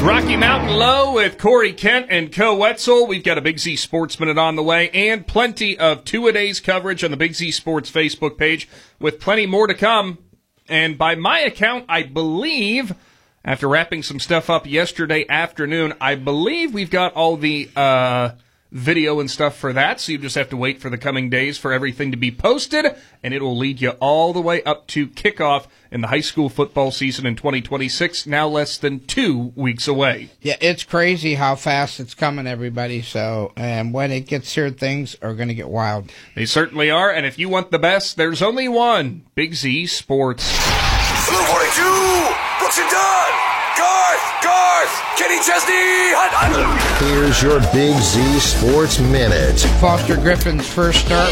Rocky Mountain Low with Corey Kent and Co. Wetzel. We've got a Big Z Sports Minute on the way and plenty of two-a-days coverage on the Big Z Sports Facebook page with plenty more to come. And by my account, I believe, after wrapping some stuff up yesterday afternoon, I believe we've got all the video and stuff for that, so you just have to wait for the coming days for everything to be posted, and it will lead you all the way up to kickoff in the high school football season in 2026, now less than 2 weeks away. Yeah, it's crazy how fast it's coming, everybody, and when it gets here, things are going to get wild. They certainly are, and if you want the best, there's only one, Big Z Sports. Blue 42, Brooks and Dunn, Garth, Kenny Chesney, Hunt. Here's your Big Z Sports Minute. Foster Griffin's first start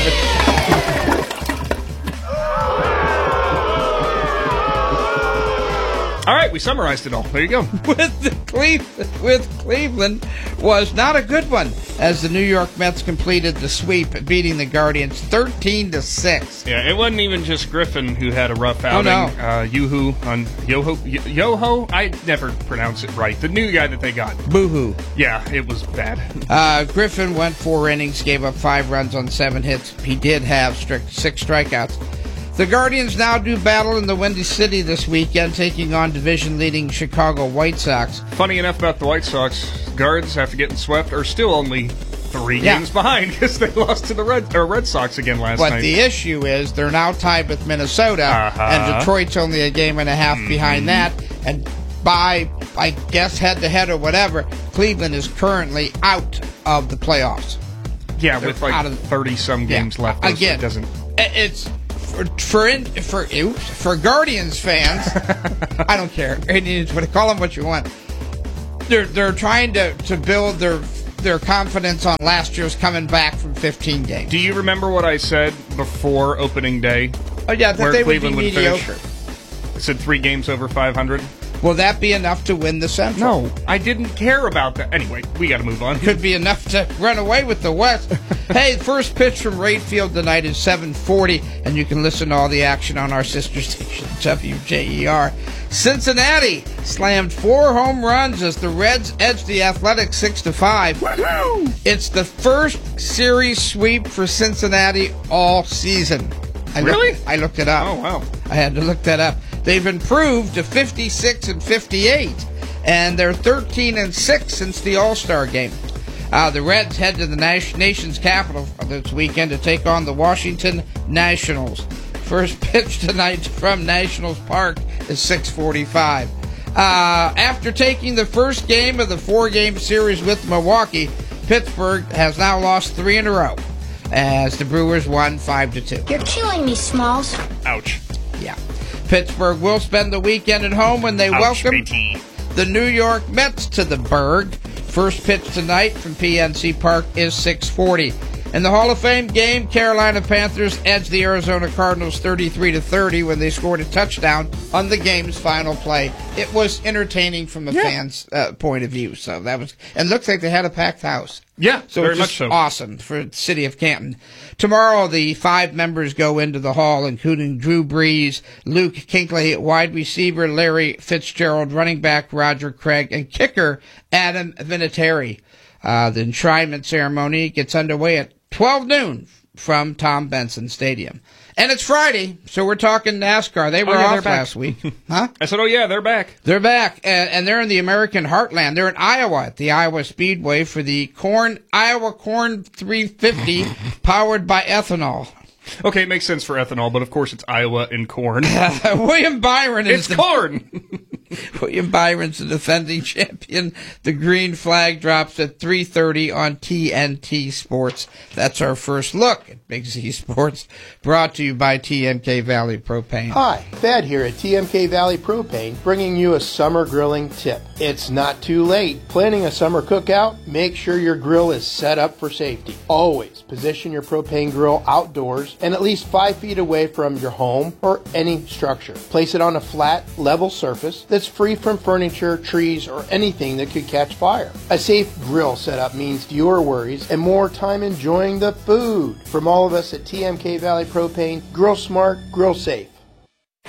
All right, we summarized it all. There you go. with Cleveland was not a good one, as the New York Mets completed the sweep, beating the Guardians 13-6. Yeah, it wasn't even just Griffin who had a rough outing. Yoho, I never pronounce it right. The new guy that they got. Boo-hoo. Yeah, it was bad. Griffin went 4 innings, gave up 5 runs on 7 hits. He did have 6 strikeouts. The Guardians now do battle in the Windy City this weekend, taking on division-leading Chicago White Sox. Funny enough about the White Sox, Guards, after getting swept, are still only 3 games behind because they lost to the Red Sox again last night. But the issue is they're now tied with Minnesota, and Detroit's only a game and a half behind that. And by, I guess, head-to-head or whatever, Cleveland is currently out of the playoffs. Yeah, they're with like 30-some games left. Again, it's... For Guardians fans, I don't care. Call them what you want. They're trying to build their confidence on last year's coming back from 15 games. Do you remember what I said before opening day? Oh yeah, that they would be mediocre. I said 3 games over 500. Will that be enough to win the Central? No, I didn't care about that. Anyway, we got to move on. Could be enough to run away with the West. Hey, first pitch from Wright Field tonight is 7:40, and you can listen to all the action on our sister station, WJER. Cincinnati slammed 4 home runs as the Reds edged the Athletics 6-5. Woo-hoo! It's the first series sweep for Cincinnati all season. Really? I looked it up. Oh, wow. I had to look that up. They've improved to 56-58, and they're 13-6 since the All-Star game. The Reds head to the nation's capital this weekend to take on the Washington Nationals. First pitch tonight from Nationals Park is 6:45. After taking the first game of the 4-game series with Milwaukee, Pittsburgh has now lost 3 in a row, as the Brewers won 5-2. You're killing me, Smalls. Ouch. Yeah. Pittsburgh will spend the weekend at home when they welcome the New York Mets to the Burgh. First pitch tonight from PNC Park is 6:40. In the Hall of Fame game, Carolina Panthers edged the Arizona Cardinals 33-30 when they scored a touchdown on the game's final play. It was entertaining from the fans' point of view. So that was, and looks like they had a packed house. Yeah, so very it's much so. Awesome for the city of Canton. Tomorrow, the 5 members go into the hall, including Drew Brees, Luke Kinkley, wide receiver Larry Fitzgerald, running back Roger Craig, and kicker Adam Vinatieri. The enshrinement ceremony gets underway at 12 noon from Tom Benson Stadium. And it's Friday, so we're talking NASCAR. They were off last week. Huh? I said, oh, yeah, they're back. They're back, and they're in the American heartland. They're in Iowa at the Iowa Speedway for the Iowa Corn 350, powered by ethanol. Okay, it makes sense for ethanol, but of course it's Iowa and corn. William Byron is corn! William Byron's the defending champion. The green flag drops at 3:30 on TNT Sports. That's our first look at Big Z Sports, brought to you by TMK Valley Propane. Hi, Thad here at TMK Valley Propane, bringing you a summer grilling tip. It's not too late. Planning a summer cookout? Make sure your grill is set up for safety. Always position your propane grill outdoors and at least 5 feet away from your home or any structure. Place it on a flat, level surface that's free from furniture, trees, or anything that could catch fire. A safe grill setup means fewer worries and more time enjoying the food. From all of us at TMK Valley Propane, grill smart, grill safe.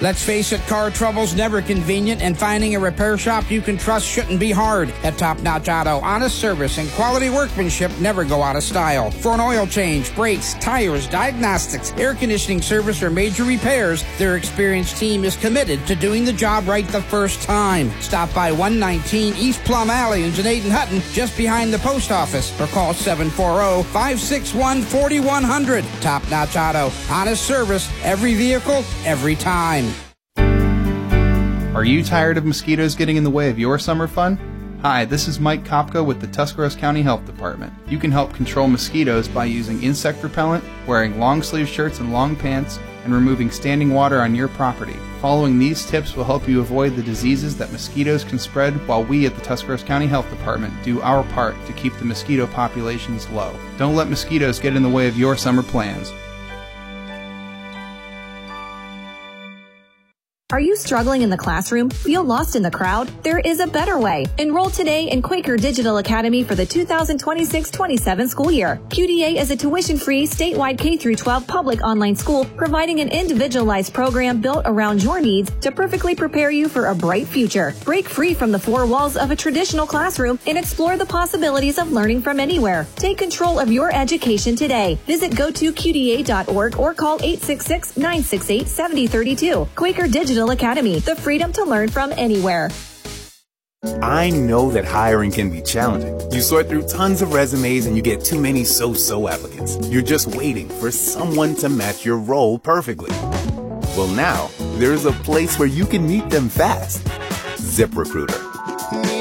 Let's face it, car trouble's never convenient, and finding a repair shop you can trust shouldn't be hard. At Top Notch Auto, honest service and quality workmanship never go out of style. For an oil change, brakes, tires, diagnostics, air conditioning service, or major repairs, their experienced team is committed to doing the job right the first time. Stop by 119 East Plum Alley in Janaden Hutton, just behind the post office, or call 740-561-4100. Top Notch Auto, honest service, every vehicle, every time. Are you tired of mosquitoes getting in the way of your summer fun? Hi, this is Mike Kopka with the Tuscarawas County Health Department. You can help control mosquitoes by using insect repellent, wearing long-sleeve shirts and long pants, and removing standing water on your property. Following these tips will help you avoid the diseases that mosquitoes can spread, while we at the Tuscarawas County Health Department do our part to keep the mosquito populations low. Don't let mosquitoes get in the way of your summer plans. Are you struggling in the classroom? Feel lost in the crowd? There is a better way. Enroll today in Quaker Digital Academy for the 2026-27 school year. QDA is a tuition-free, statewide K-12 public online school providing an individualized program built around your needs to perfectly prepare you for a bright future. Break free from the four walls of a traditional classroom and explore the possibilities of learning from anywhere. Take control of your education today. Visit gotoqda.org or call 866-968-7032. Quaker Digital Academy, the freedom to learn from anywhere. I know that hiring can be challenging. You sort through tons of resumes and you get too many so-so applicants. You're just waiting for someone to match your role perfectly. Well, now there's a place where you can meet them fast. ZipRecruiter.